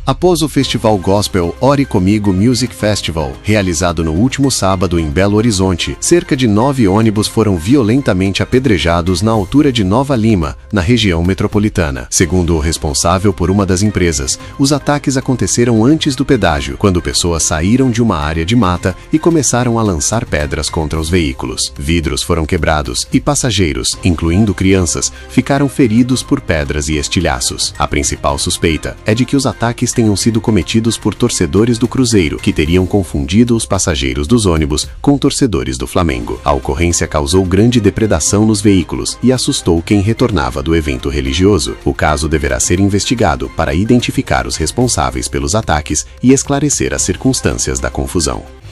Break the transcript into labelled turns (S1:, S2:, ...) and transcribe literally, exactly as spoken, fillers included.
S1: Após o festival gospel Ore Comigo Music Festival, realizado no último sábado em Belo Horizonte, cerca de nove ônibus foram violentamente apedrejados na altura de Nova Lima, na região metropolitana. Segundo o responsável por uma das empresas, os ataques aconteceram antes do pedágio, quando pessoas saíram de uma área de mata e começaram a lançar pedras contra os veículos. Vidros foram quebrados e passageiros, incluindo crianças, ficaram feridos por pedras e estilhaços. A principal suspeita é de que os ataques tenham sido cometidos por torcedores do Cruzeiro, que teriam confundido os passageiros dos ônibus com torcedores do Flamengo. A ocorrência causou grande depredação nos veículos e assustou quem retornava do evento religioso. O caso deverá ser investigado para identificar os responsáveis pelos ataques e esclarecer as circunstâncias da confusão.